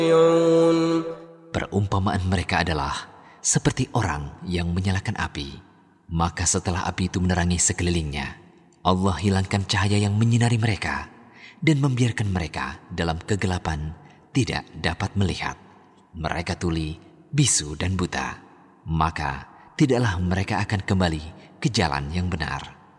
Perumpamaan mereka adalah seperti orang yang menyalakan api. Maka setelah api itu menerangi sekelilingnya, Allah hilangkan cahaya yang menyinari mereka dan membiarkan mereka dalam kegelapan tidak dapat melihat. Mereka tuli, bisu dan buta. Maka tidaklah mereka akan kembali ke jalan yang benar.